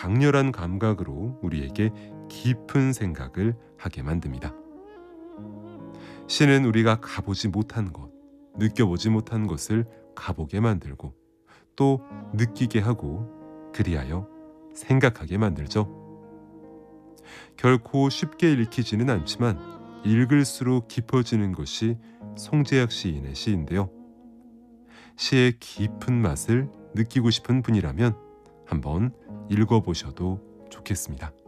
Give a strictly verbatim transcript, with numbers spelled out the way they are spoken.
강렬한 감각으로 우리에게 깊은 생각을 하게 만듭니다. 시는 우리가 가보지 못한 곳, 느껴보지 못한 것을 가보게 만들고 또 느끼게 하고 그리하여 생각하게 만들죠. 결코 쉽게 읽히지는 않지만 읽을수록 깊어지는 것이 송재학 시인의 시인데요. 시의 깊은 맛을 느끼고 싶은 분이라면 한번 읽어보셔도 좋겠습니다.